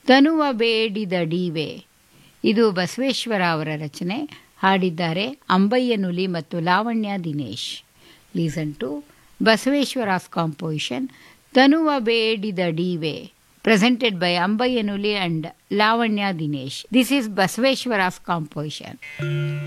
ತನುವ ಬೇಡಿದ ಡೀವೆ. ಇದು ಬಸವೇಶ್ವರ ಅವರ ರಚನೆ. ಹಾಡಿದ್ದಾರೆ ಅಂಬಯ್ಯನುಲಿ ಮತ್ತು Lavanya Dinesh. Listen to ಬಸವೇಶ್ವರಾಸ್ composition ತನುವ ಬೇಡಿದ ಡೀವೆ, presented by Ambayyanuli and Lavanya Dinesh. This is Basaveshwara's composition.